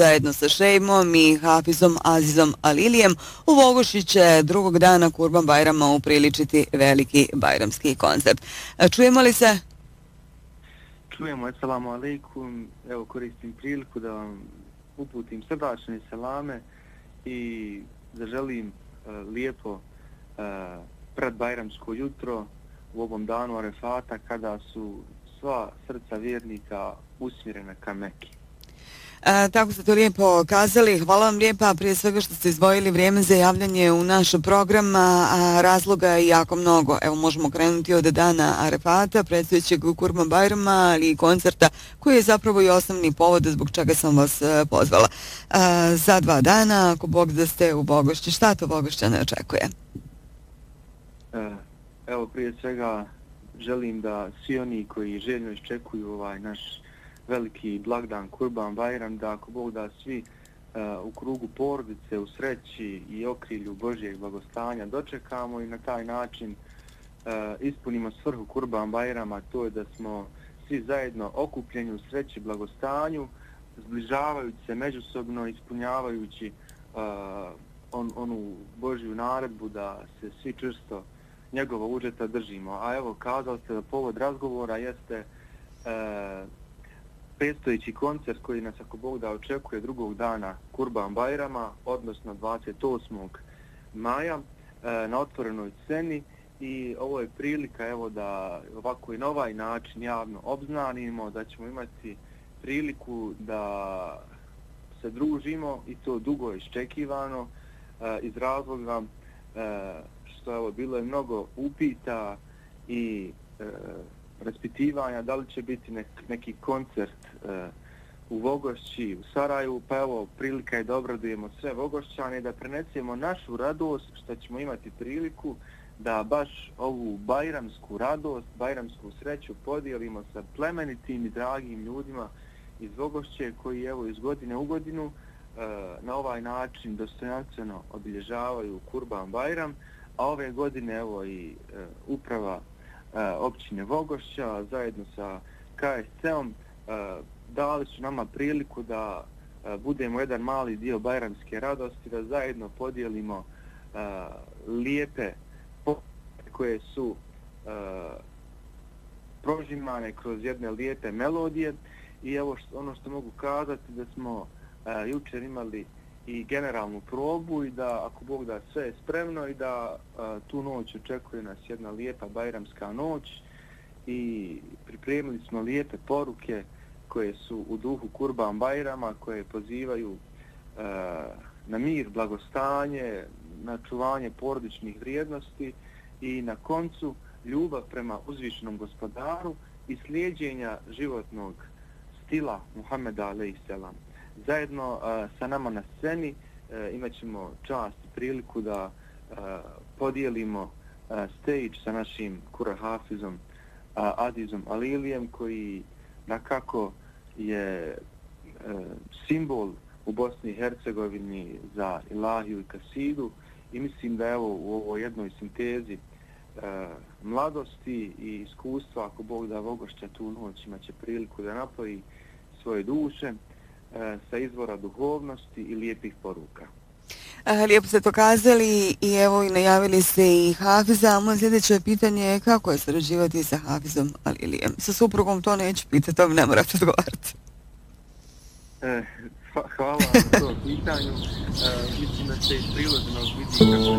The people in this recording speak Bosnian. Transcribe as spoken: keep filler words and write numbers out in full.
zajedno sa Šejmom i Hafizom Azizom Alilijem u Vogošći će drugog dana Kurban Bajrama upriličiti veliki bajramski koncert. Čujemo li se? Čujemo, assalamu alaikum. Evo, koristim priliku da vam uputim srdačne selame i zaželim uh, lijepo uh, predbajramsko jutro u ovom danu Arefata kada su sva srca vjernika usmjerena ka Meki. E, tako ste to lijepo kazali. Hvala vam lijepa prije svega što ste izdvojili vrijeme za javljanje u naš program, a razloga je jako mnogo. Evo, možemo krenuti od dana Arefata, predstojećeg Kurban Bajrama, ali i koncerta koji je zapravo i osnovni povod zbog čega sam vas pozvala. E, za dva dana, ako Bog da ste u Vogošći, šta to Vogošćane očekuje? E, evo, prije svega želim da svi oni koji željno iščekuju ovaj naš veliki blagdan Kurban Bajram, da ako Bog da svi uh, u krugu porodice, u sreći i okrilju Božjeg blagostanja dočekamo i na taj način uh, ispunimo svrhu Kurban Bajrama, to je da smo svi zajedno okupljeni u sreći i blagostanju, zbližavajući se međusobno, ispunjavajući uh, on, onu Božju naredbu da se svi čvrsto njegova užeta držimo. A evo, kazali ste da povod razgovora jeste uh, predstojeći koncert koji nas ako Bog da očekuje drugog dana Kurban Bajrama, odnosno dvadeset osmog maja e, na otvorenoj sceni, i ovo je prilika evo da ovako i na ovaj način javno obznanimo da ćemo imati priliku da se družimo i to dugo iščekivano e, iz razloga e, što evo bilo je mnogo upita i e, raspitivanja da li će biti nek, neki koncert e, u Vogošći, u Sarajevu, pa evo prilika je da obradujemo sve Vogošćane, da prenesemo našu radost što ćemo imati priliku da baš ovu bajramsku radost, bajramsku sreću podijelimo sa plemenitim i dragim ljudima iz Vogošće koji evo iz godine u godinu e, na ovaj način dostojanstveno obilježavaju Kurban Bajram, a ove godine evo i e, uprava općine Vogošća zajedno sa K S C-om dali su nama priliku da budemo jedan mali dio bajramske radosti, da zajedno podijelimo lijepe koje su prožimane kroz jedne lijepe melodije. I evo što, ono što mogu kazati da smo jučer imali i generalnu probu i da ako Bog da sve je spremno i da a, tu noć očekuje nas jedna lijepa bajramska noć i pripremili smo lijepe poruke koje su u duhu Kurban Bajrama, koje pozivaju a, na mir, blagostanje, na čuvanje porodičnih vrijednosti i na koncu ljubav prema uzvišenom gospodaru i slijeđenja životnog stila Muhameda alejhi selam. Zajedno uh, sa nama na sceni uh, imat ćemo čast i priliku da uh, podijelimo uh, stage sa našim Kura Hafizom uh, Azizom Alilijem, koji nakako je uh, simbol u Bosni i Hercegovini za ilahiju i kasidu, i mislim da evo u ovoj jednoj sintezi uh, mladosti i iskustva, ako Bog da Vogošća tu noć imat će priliku da napoji svoje duše sa izvora duhovnosti i lijepih poruka. Lijepo ste to kazali i evo i najavili ste i Hafiza. Moje sljedeće pitanje je kako je sarađivati sa Hafizom Alilijem. Sa suprugom to neću pitati, to mi ne morate odgovarati. E, hvala na to pitanju. E, mislim da se iz priloženog vidi kako